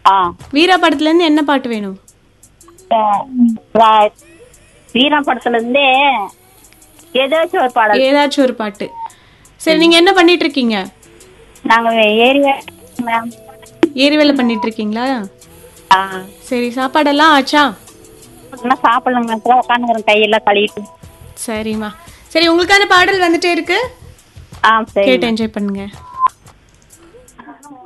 ஆ வீரா படத்துல இருந்து என்ன பாட்டு வேணும்? வீரா படத்துல இருந்தே ஏதாச்சும் ஒரு பாடல். ஏதாச்சும் ஒரு பாட்டு. சரி, நீங்க என்ன பண்ணிட்டு இருக்கீங்க? நாங்க ஏரியா மேம். ஏரி வேலை பண்ணிட்டு இருக்கீங்களா? சரி, சாப்பாடெல்லாம் ஆச்சா? சாப்பிடலங்க, உட்காந்துக்கிறேன் கையெல்லாம் கழுவிட்டு. சரிம்மா. சரி, உங்களுக்கான பாடல் வந்துட்டே இருக்கு, சரிங்க. கேட்டு என்ஜாய் பண்ணுங்க.